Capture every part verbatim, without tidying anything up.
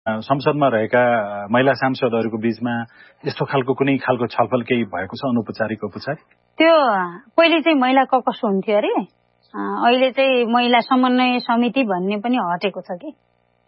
संसदमा रहेका महिला सांसदहरूको बीचमा यस्तो खालको कुनै खालको छलफल केही भएको छ अनौपचारिक औपचारिक? त्यो पहिले चाहिँ महिला ककस हुन्थ्यो अरे, अहिले चाहिँ महिला समन्वय समिति भन्ने पनि हटेको छ कि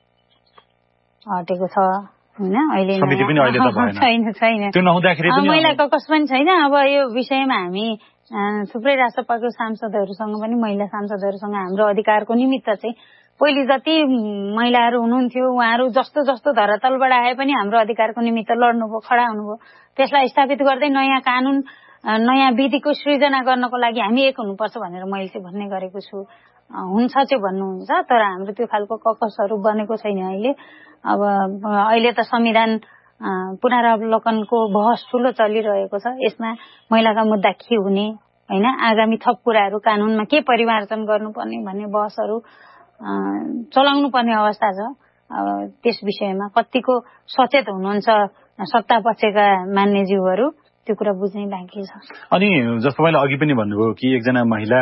हटेको छ हैन। अहिले समिति पनि अहिले त भएन, छैन छैन त्यो नहुँदाखेरि पनि महिला ककस पनि छैन। अब यो विषयमा हामी थुप्रै राष्ट्रसभाको सांसदहरूसँग पनि महिला सांसदहरूसँग हाम्रो अधिकारको निमित्त चाहिँ पहिले जति महिलाहरू हुनुहुन्थ्यो उहाँहरू जस्तो जस्तो धरातलबाट आए पनि हाम्रो अधिकारको निमित्त लड्नुभयो, खडा हुनुभयो। त्यसलाई स्थापित गर्दै नयाँ कानून नयाँ विधिको सृजना गर्नको लागि हामी एक हुनुपर्छ भनेर मैले चाहिँ भन्ने गरेको छु। हुन्छ चाहिँ भन्नुहुन्छ, तर हाम्रो त्यो खालको ककसहरू बनेको छैन अहिले। अब अहिले त संविधान पुनरावलोकनको बहस ठुलो चलिरहेको छ। यसमा महिलाका मुद्दा के हुने हैन, आगामी थप कुराहरू कानूनमा के परिमार्जन गर्नुपर्ने भन्ने बहसहरू चलाउनु पर्ने अवस्था छ। त्यस विषयमा कतिको सचेत हुनुहुन्छ सत्ता पक्षका मान्यज्यूहरू, त्यो कुरा बुझ्नै बाँकी छ। अनि जस्तो मैले अघि पनि भन्नुभयो कि एकजना महिला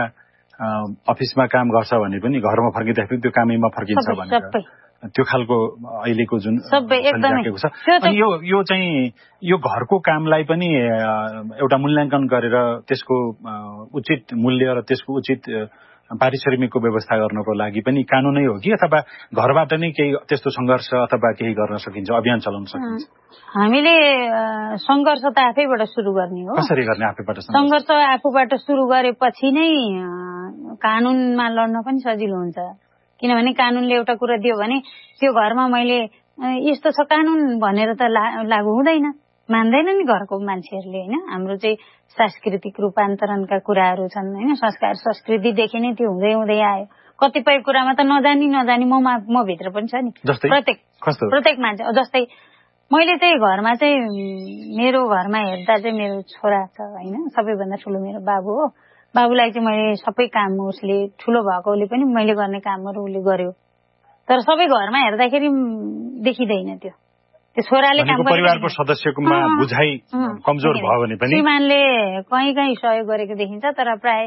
अफिसमा काम गर्छ भने पनि घरमा फर्किँदाखेरि त्यो कामैमा फर्किन्छ भनेर, त्यो खालको अहिलेको जुन चलिरहेको छ। अनि यो यो चाहिँ यो घरको कामलाई पनि एउटा मूल्याङ्कन गरेर त्यसको उचित मूल्य र त्यसको उचित पारिश्रमिकको व्यवस्था गर्नको लागि पनि कानूनै हो कि अथवा घरबाट नै केही त्यस्तो सङ्घर्ष अथवा केही गर्न सकिन्छ, अभियान चलाउन सकिन्छ? हामीले सङ्घर्ष त आफैबाट सुरु गर्ने हो। कसरी गर्ने आफैबाट सङ्घर्ष? आफूबाट सुरु गरेपछि नै कानूनमा लड्न पनि सजिलो हुन्छ। किनभने कानूनले एउटा कुरा दियो भने त्यो घरमा मैले यस्तो छ कानून भनेर त लागू हुँदैन, मान्दैन नि घरको मान्छेहरूले हैन। हाम्रो चाहिँ सांस्कृतिक रूपान्तरणका कुराहरू छन् हैन, संस्कार संस्कृतिदेखि नै त्यो हुँदै हुँदै आयो। कतिपय कुरामा त नजानी नजानी म म भित्र पनि छ नि, प्रत्येक प्रत्येक मान्छे। जस्तै मैले चाहिँ घरमा चाहिँ मेरो घरमा हेर्दा चाहिँ मेरो छोरा छ हैन, सबैभन्दा ठुलो मेरो बाबु हो। बाबुलाई चाहिँ मैले सबै काम उसले ठुलो भएकोले पनि मैले गर्ने कामहरू उसले गर्यो, तर सबै घरमा हेर्दाखेरि देखिँदैन त्यो त्यो छोराले काम गरेको। परिवारको सदस्यकोमा बुझाइ कमजोर भयो भने पनि श्रीमानले कहीँ कहीँ सहयोग गरेको देखिन्छ, तर प्राय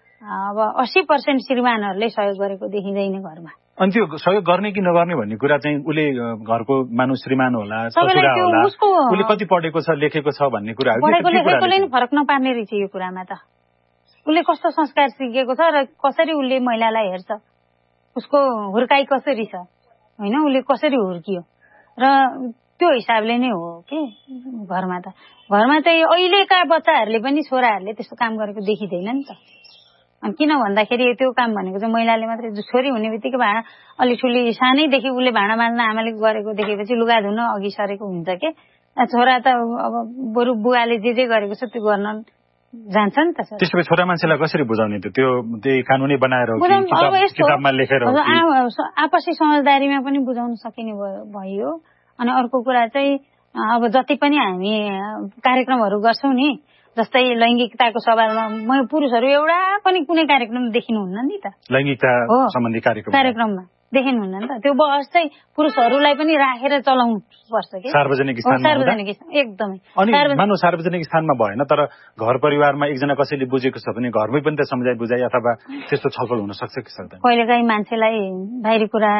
अब अस्सी पर्सेन्ट श्रीमानहरूले सहयोग गरेको देखिँदैन घरमा। अनि त्यो सहयोग गर्ने कि नगर्ने भन्ने कुरा चाहिँ उसले घरको मानु श्रीमान होला, ससुरा होला, उसले कति पढेको छ लेखेको छ भन्ने कुराहरू पढेको लेखेकोले नि फरक नपार्ने रहेछ यो कुरामा त। उसले कस्तो संस्कार सिकेको छ र कसरी उसले महिलालाई हेर्छ, उसको हुर्काई कसरी छ हैन, उसले कसरी हुर्कियो र त्यो हिसाबले नै हो कि घरमा त। घरमा चाहिँ अहिलेका बच्चाहरूले पनि छोराहरूले त्यस्तो काम गरेको देखिँदैन नि त। अनि किन भन्दाखेरि त्यो काम भनेको चाहिँ महिलाले मात्रै, छोरी हुने बित्तिकै भाँडा अलि ठुली सानैदेखि उसले भाँडा माझ्न आमाले गरेको देखेपछि लुगा धुन अघि सरेको हुन्छ के। छोरा त अब बरु बुवाले जे जे गरेको छ त्यो गर्न जान्छ नि त। त्यसो भए छोरा मान्छेलाई कसरी बुझाउने त? त्यो त्यही कानुनै बनाएर हो कि किताबमा लेखेर हो कि? आपसी समझदारीमा पनि बुझाउन सकिने भयो। अनि अर्को कुरा चाहिँ अब जति पनि हामी कार्यक्रमहरू गर्छौँ नि, जस्तै लैङ्गिकताको सवालमा पुरुषहरू एउटा पनि कुनै कार्यक्रम देखिनुहुन्न नि त। लैङ्गिकता सम्बन्धी कार्यक्रम कार्यक्रममा देखिनुहुन्न नि त। त्यो बहस चाहिँ पुरुषहरूलाई पनि राखेर चलाउनु पर्छ कि सार्वजनिक स्थानमा। सार्वजनिक एकदमै। अनि मानव सार्वजनिक स्थानमा भएन, तर घर परिवारमा एकजना कसैले बुझेको छ भने घरमै पनि त सम्झाइ बुझाइ अथवा त्यस्तो छलफल हुन सक्छ कि सक्दैन? कहिलेकाहीँ मान्छेलाई बाहिरी कुरा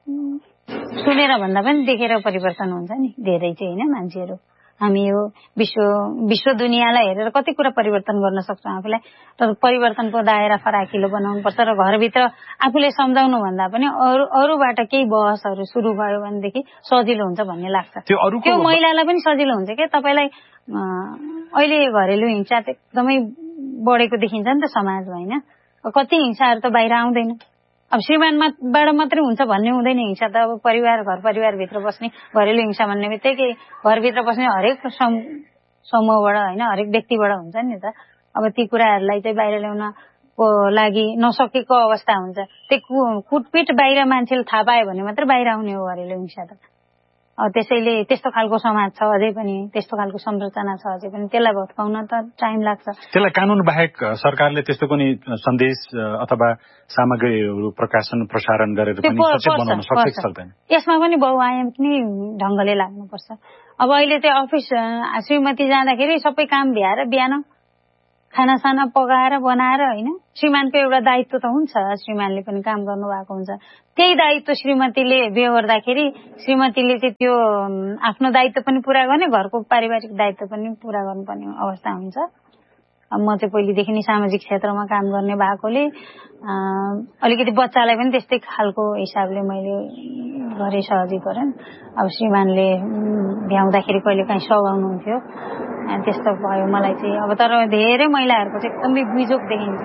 सुनेर भन्दा पनि देखेर परिवर्तन हुन्छ नि धेरै चाहिँ हैन। मान्छेहरू हामी यो विश्व विश्व दुनियाँलाई हेरेर कति कुरा परिवर्तन गर्न सक्छौँ आफूलाई, तर परिवर्तनको दायरा फराकिलो बनाउनु पर्छ। र घरभित्र आफूले सम्झाउनु भन्दा पनि अरू अरूबाट केही बहसहरू सुरु भयो भनेदेखि सजिलो हुन्छ भन्ने लाग्छ। त्यो महिलालाई पनि सजिलो हुन्छ क्या। तपाईँलाई अहिले घरेलु हिंसा एकदमै बढेको देखिन्छ नि त समाजमा हैन। कति हिंसाहरू त बाहिर आउँदैन। अब श्रीमानबाट मात्रै हुन्छ भन्ने हुँदैन हिंसा त। अब परिवार घर परिवारभित्र बस्ने घरेलु हिंसा भन्ने बित्तिकै घरभित्र बस्ने हरेक समूहबाट हैन, हरेक व्यक्तिबाट हुन्छ नि त। अब ती कुराहरूलाई चाहिँ बाहिर ल्याउनको लागि नसकेको अवस्था हुन्छ। त्यो कुटपिट बाहिर मान्छेले थाहा पायो भने मात्रै बाहिर आउने हो घरेलु हिंसा त। त्यसैले त्यस्तो खालको समाज छ अझै पनि, त्यस्तो खालको संरचना छ अझै पनि, त्यसलाई भत्काउन त टाइम लाग्छ। त्यसलाई कानून बाहेक सरकारले त्यस्तो कुनै सन्देश अथवा सामग्रीहरू प्रकाशन प्रसारण गरेर पनि सचेत बनाउन सक्छ कि सक्दैन? यसमा पनि बहुआयामिक नै ढङ्गले लाग्नुपर्छ। अब अहिले चाहिँ अफिस श्रीमती जाँदाखेरि सबै काम भ्याएर बिहान खानासाना पकाएर बनाएर होइन श्रीमानको एउटा दायित्व त हुन्छ, श्रीमानले पनि काम गर्नु भएको हुन्छ, त्यही दायित्व श्रीमतीले बेहोर्दाखेरि श्रीमतीले चाहिँ त्यो आफ्नो दायित्व पनि पूरा गर्ने, घरको पारिवारिक दायित्व पनि पूरा गर्नुपर्ने अवस्था हुन्छ। म चाहिँ पहिलेदेखि नै सामाजिक क्षेत्रमा काम गर्ने भएकोले अलिकति बच्चालाई पनि त्यस्तै खालको हिसाबले मैले गरेँ सहजीकरण। अब श्रीमानले भ्याउँदाखेरि कहिले काहीँ सघाउनुहुन्थ्यो, त्यस्तो भयो मलाई चाहिँ। अब तर धेरै महिलाहरूको चाहिँ एकदमै बिजोग देखिन्छ।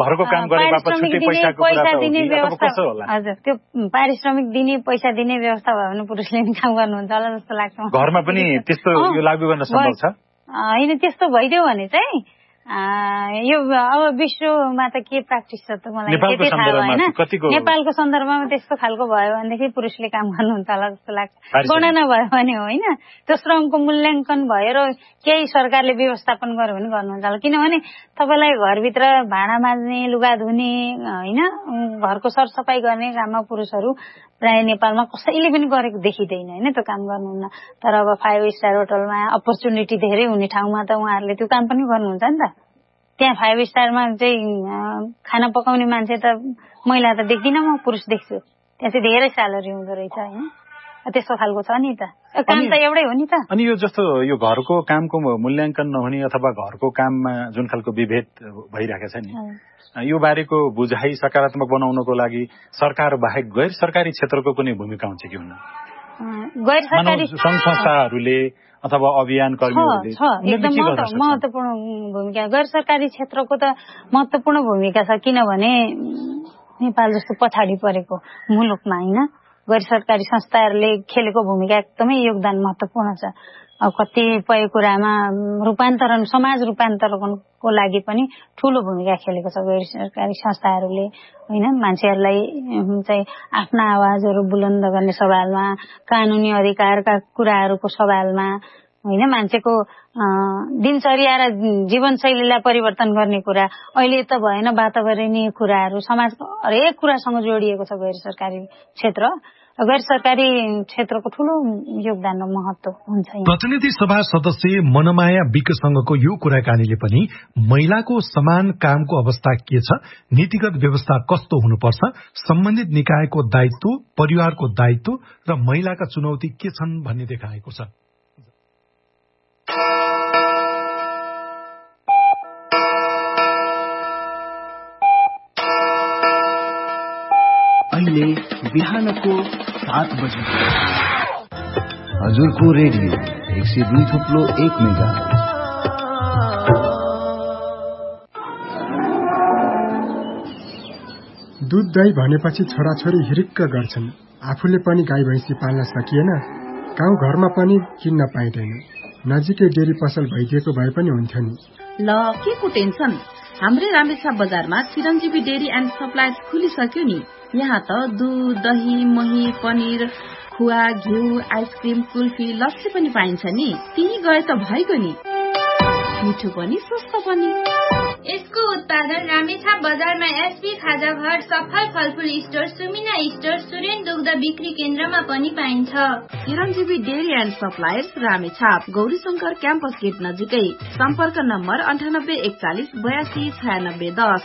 पैसा दिने व्यवस्था, हजुर, त्यो पारिश्रमिक दिने पैसा दिने व्यवस्था भयो भने पुरुषले पनि काम गर्नुहुन्छ होला जस्तो लाग्छ। घरमा पनि त्यस्तो यो लागू गर्न सम्भव छ होइन? त्यस्तो भइदियो भने चाहिँ यो अब विश्वमा त के प्र्याक्टिस छ त मलाई त्यति थाहा भएन। नेपालको सन्दर्भमा त्यस्तो खालको भयो भनेदेखि पुरुषले काम गर्नुहुन्छ होला जस्तो लाग्छ। गणना भयो भने होइन, त्यो श्रमको मूल्याङ्कन भएर केही सरकारले व्यवस्थापन गर्यो भने गर्नुहुन्छ होला। किनभने तपाईँलाई घरभित्र भाँडा माझ्ने, लुगा धुने होइन, घरको सरसफाइ गर्ने काममा पुरुषहरू प्राय नेपालमा कसैले पनि गरेको देखिँदैन होइन, त्यो काम गर्नुहुन्न। तर अब फाइभ स्टार होटलमा अपर्च्युनिटी धेरै हुने ठाउँमा त उहाँहरूले त्यो काम पनि गर्नुहुन्छ नि त। त्यहाँ फाइभ स्टारमा चाहिँ खाना पकाउने मान्छे त महिला त देख्दिनँ म, पुरुष देख्छु। त्यहाँ चाहिँ धेरै स्यालेरी हुँदो रहेछ होइन, त्यस्तो खालको छ नि त, काम त एउटै हो नि त। अनि यो जस्तो यो घरको कामको मूल्याङ्कन नहुने अथवा घरको काममा जुन खालको विभेद भइरहेको छ नि, यो बारेको बुझाइ सकारात्मक बनाउनको लागि सरकार बाहेक गैर सरकारी क्षेत्रको कुनै भूमिका हुन्छ कि हुन्न? गैर सरकारी संघ संस्थाहरूले अथवा अभियान कर्मीहरूले एकदम महत्त्वपूर्ण भूमिका, गैर सरकारी क्षेत्रको त महत्त्वपूर्ण भूमिका छ। किनभने नेपाल जस्तो पछाडि परेको मुलुकमा होइन गैर सरकारी संस्थाहरूले खेलेको भूमिका एकदमै योगदान महत्त्वपूर्ण छ। अब कतिपय कुरामा रूपान्तरण, समाज रूपान्तरणको लागि पनि ठूलो भूमिका खेलेको छ गैर सरकारी संस्थाहरूले होइन। मान्छेहरूलाई चाहिँ आफ्ना आवाजहरू बुलन्द गर्ने सवालमा, कानुनी अधिकारका कुराहरूको सवालमा होइन, मान्छेको दिनचर्या र जीवनशैलीलाई परिवर्तन गर्ने कुरा अहिले त भएन, वातावरणीय कुराहरू, समाजको हरेक कुरासँग जोडिएको छ गैर सरकारी क्षेत्र। गैर सरकारी क्षेत्रको ठूलो योगदान र महत्व हुन्छ। प्रतिनिधि सभा सदस्य मनमाया विकसँगको यो कुराकानीले पनि महिलाको समान कामको अवस्था के छ, नीतिगत व्यवस्था कस्तो हुनुपर्छ, सम्बन्धित निकायको दायित्व, परिवारको दायित्व र महिलाका चुनौती के छन् भन्ने देखाएको छ। अहिले बिहानको सात बजे हजुरको रेडियो एक सय दुई थुप्लो एक मेगा। दुध दही भनेपछि छोराछोरी हिरिक्क गर्छन्। आफूले पनि गाई भैँसी पाल्न सकिएन, गाउँ घरमा पनि किन्न पाइँदैन। नजिकै डेरी पसल भइदिएको भए पनि हुन्थ्यो नि। ल के को टेन्सन, हाम्रै रामेछाप बजारमा चिरञ्जीवी डेरी एन्ड सप्लायर्स खुलिसक्यो नि। यहाँ त दूध, दही, मही, पनिर, खुवा, घिउ, आइसक्रिम, कुल्फी, लस्सी पनि पाइन्छ नि। त्यही गए त भइगयो नि, मिठो पनि सस्तो पनि। यसको उत्पादन रामेछाप बजारमा एसपी खाजा घर, सफल फलफुल स्टोर, सुमिना स्टोर, सुरेन दुग्ध बिक्री केन्द्रमा पनि पाइन्छ। चिरञ्जीवी dairy and suppliers Ramechhap, Gauri Shankar campus get नजिकै। सम्पर्क नम्बर अन्ठानब्बे एकचालिस बयासी छयानब्बे दस।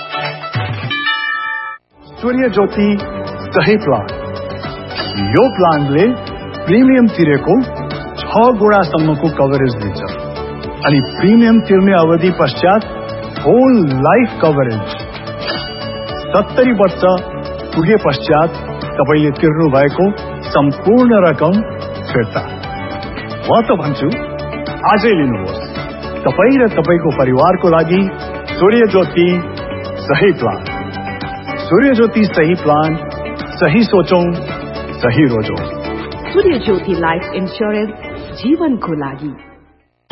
सूर्य ज्योति सही प्लान, यो प्लानले प्रिमियम तिरेको छ गुणासम्मको कभरेज दिन्छ अनि प्रिमियम तिर्ने अवधि पश्चात होल लाइफ कभरेज। सत्तरी वर्ष पुगे पश्चात तपाईले तिर्नु भएको सम्पूर्ण रकम फिर्ता। म त भन्छु आजै लिनुहोस्, तपाई र तपाईको परिवारको लागि सूर्य ज्योति सही प्लान। सूर्य ज्योति सही प्लान, सही सोचौं, सही रोजौं। सूर्य ज्योति लाइफ इन्स्योरेन्स, जीवनको लागि।